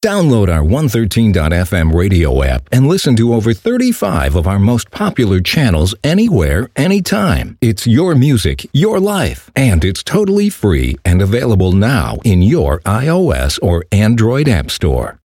Download our 113.fm radio app and listen to over 35 of our most popular channels anywhere, anytime. It's your music, your life, and it's totally free and available now in your iOS or Android app store.